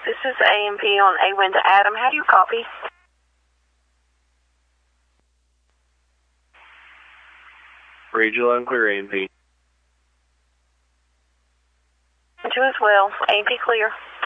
This is AMP on A-Wind to Adam. How do you copy? Read you loud and clear, AMP. You as well. AMP clear.